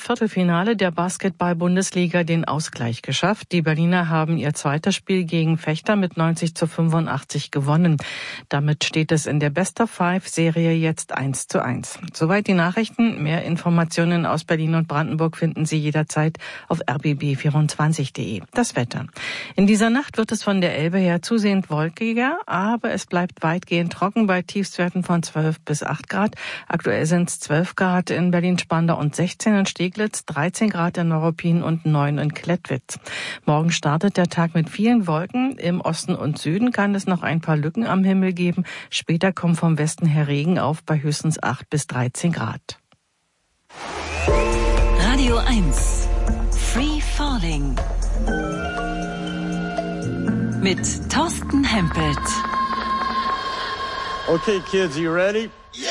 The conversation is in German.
Viertelfinale der Basketball-Bundesliga den Ausgleich geschafft. Die Berliner haben ihr zweites Spiel gegen Vechta mit 90:85 gewonnen. Damit steht es in der Best-of-5-Serie jetzt 1:1. Soweit die Nachrichten. Mehr Informationen aus Berlin und Brandenburg finden Sie jederzeit auf rbb24.de. Das Wetter. In dieser Nacht wird es von der Elbe her zusehends wolkiger, aber es bleibt weitgehend trocken bei Tiefstwerten von 12 bis 8 Grad. Aktuell sind es 12 Grad in Berlin-Spandau und 16 in Steglitz, 13 Grad in Neuruppin und 9 in Klettwitz. Morgen startet der Tag mit vielen Wolken. Im Osten und Süden kann es noch ein paar Lücken am Himmel geben. Später kommt vom Westen her Regen auf bei höchstens 8 bis 13 Grad. Radio 1 Free Falling mit Thorsten Hempelt. Okay, kids, you ready?